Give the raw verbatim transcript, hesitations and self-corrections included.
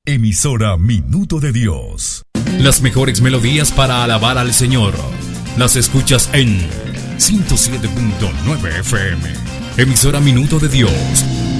Emisora Minuto de Dios. Las mejores melodías para alabar al Señor las escuchas en ciento siete punto nueve F M. Emisora Minuto de Dios.